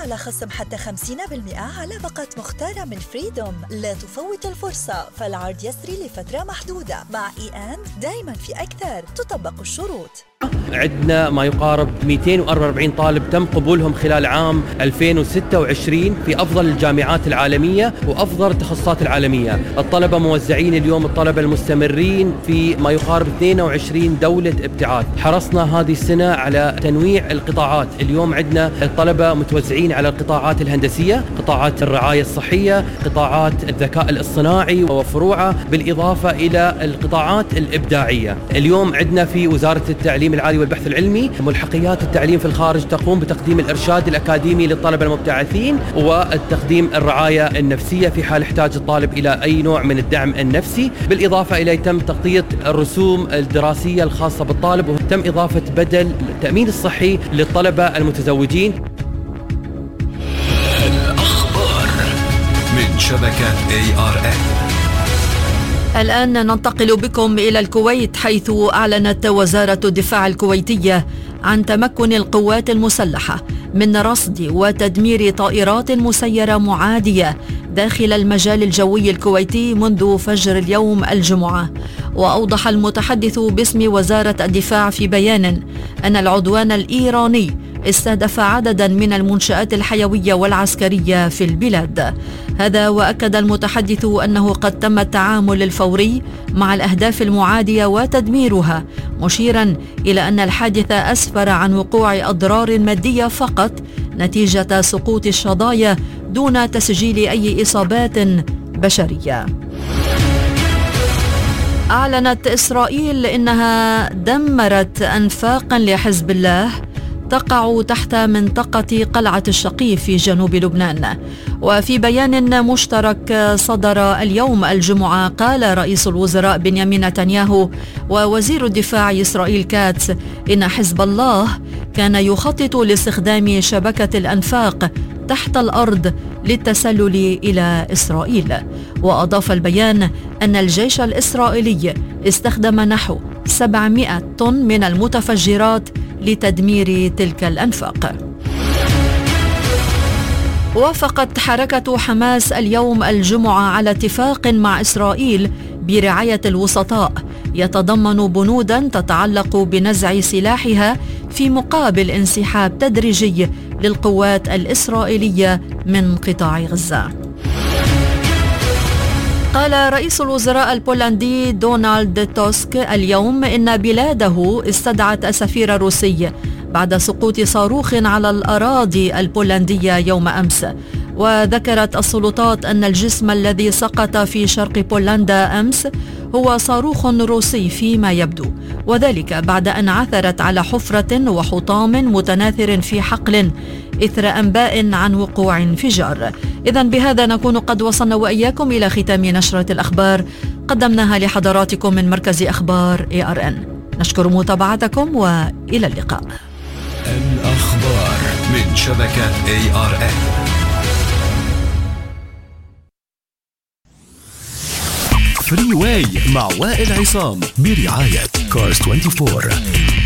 على خصم حتى 50% على باقة مختارة من فريدوم. لا تفوت الفرصة، فالعرض يسري لفترة محدودة. مع دايما في أكثر، تطبق الشروط. عندنا ما يقارب 244 طالب تم قبولهم خلال عام 2026 في أفضل الجامعات العالمية وأفضل التخصصات العالمية. الطلبة موزعين اليوم، الطلبة المستمرين في ما يقارب 22 دولة ابتعاث. حرصنا هذه السنة على تنويع القطاعات. اليوم عندنا الطلبة متوزعين على القطاعات الهندسية، قطاعات الرعاية الصحية، قطاعات الذكاء الاصطناعي وفروعه، بالإضافة إلى القطاعات الإبداعية. اليوم عندنا في وزارة التعليم العالي والبحث العلمي ملحقيات التعليم في الخارج تقوم بتقديم الإرشاد الأكاديمي للطلبة المبتعثين وتقديم الرعاية النفسية في حال احتاج الطالب إلى أي نوع من الدعم النفسي. بالإضافة إلى تم تغطية الرسوم الدراسية الخاصة بالطالب، وتم إضافة بدل التأمين الصحي للطلبة المتزوجين. الأخبار من شبكة ARN. الآن ننتقل بكم إلى الكويت، حيث أعلنت وزارة الدفاع الكويتية عن تمكن القوات المسلحة من رصد وتدمير طائرات مسيرة معادية داخل المجال الجوي الكويتي منذ فجر اليوم الجمعة. وأوضح المتحدث باسم وزارة الدفاع في بيان أن العدوان الإيراني استهدف عددا من المنشآت الحيوية والعسكرية في البلاد. هذا وأكد المتحدث أنه قد تم التعامل الفوري مع الأهداف المعادية وتدميرها، مشيرا إلى أن الحادث أسفر عن وقوع أضرار مادية فقط نتيجة سقوط الشظايا دون تسجيل أي إصابات بشرية. أعلنت إسرائيل إنها دمرت أنفاقا لحزب الله تقع تحت منطقة قلعة الشقيق في جنوب لبنان. وفي بيان مشترك صدر اليوم الجمعة، قال رئيس الوزراء بنيامين نتنياهو ووزير الدفاع إسرائيل كاتس إن حزب الله كان يخطط لاستخدام شبكة الأنفاق تحت الأرض للتسلل إلى إسرائيل. وأضاف البيان أن الجيش الإسرائيلي استخدم نحو 700 طن من المتفجرات لتدمير تلك الأنفاق. وافقت حركة حماس اليوم الجمعة على اتفاق مع إسرائيل برعاية الوسطاء يتضمن بنودا تتعلق بنزع سلاحها في مقابل انسحاب تدريجي للقوات الإسرائيلية من قطاع غزة. قال رئيس الوزراء البولندي دونالد توسك اليوم إن بلاده استدعت السفير الروسي بعد سقوط صاروخ على الأراضي البولندية يوم أمس. وذكرت السلطات أن الجسم الذي سقط في شرق بولندا أمس هو صاروخ روسي فيما يبدو، وذلك بعد أن عثرت على حفرة وحطام متناثر في حقل إثر أنباء عن وقوع انفجار. إذن بهذا نكون قد وصلنا وإياكم إلى ختام نشرة الأخبار قدمناها لحضراتكم من مركز أخبار ARN. نشكر متابعتكم وإلى اللقاء. الأخبار من شبكة ARN. فري واي مع وائل عصام برعاية كارز 24.